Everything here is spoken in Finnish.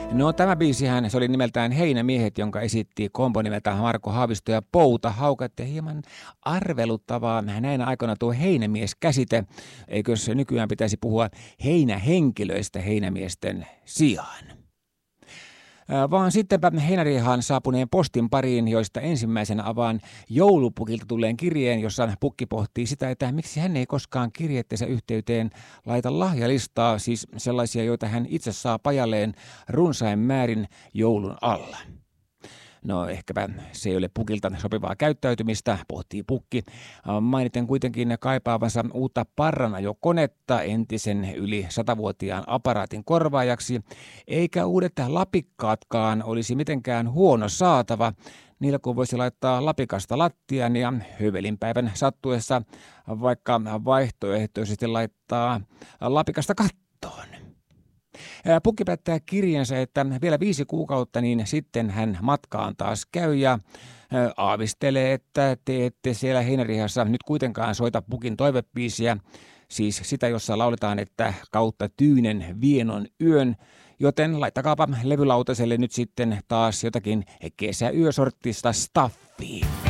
No tämä biisihän, se oli nimeltään Heinämiehet, jonka esitti kompo nimeltä Marko Haavisto ja Pouta Haukat, ja hieman arveluttavaa näinä aikoina tuo heinämies-käsite. Eikö se nykyään pitäisi puhua heinähenkilöistä heinämiesten sijaan? Vaan sittenpä heinäriihaan saapuneen postin pariin, joista ensimmäisenä avaan joulupukilta tulleen kirjeen, jossa pukki pohtii sitä, että miksi hän ei koskaan kirjeettensä yhteyteen laita lahjalistaa, siis sellaisia, joita hän itse saa pajalleen runsain määrin joulun alla. No ehkäpä se ei ole pukilta sopivaa käyttäytymistä, pohtii pukki. Mainiten kuitenkin kaipaavansa uutta parranajokonetta entisen yli 100-vuotiaan aparaatin korvaajaksi, eikä uudet lapikkaatkaan olisi mitenkään huono saatava. Niillä kun voisi laittaa lapikasta lattian ja hövelinpäivän sattuessa vaikka vaihtoehtoisesti laittaa lapikasta kattoon. Pukki päättää kirjansa, että vielä 5 kuukautta, niin sitten hän matkaan taas käy ja aavistelee, että te ette siellä heinärihassa nyt kuitenkaan soita pukin toivebiisiä, siis sitä, jossa lauletaan, että kautta tyynen vienon yön, joten laittakaapa levylautaselle nyt sitten taas jotakin kesäyösorttista staffia.